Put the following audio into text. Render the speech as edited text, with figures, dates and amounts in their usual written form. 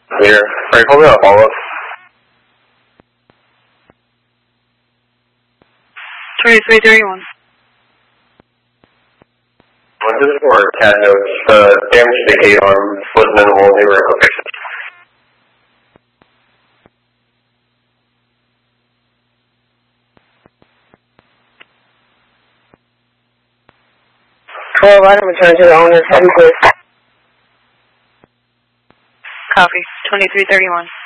Clear. Frank, hold on, follow up. 2331. 124, CAD notes, damage to the gate arm was minimal, they were fixed. Item return to the owner's heavy goods. Copy. 2331.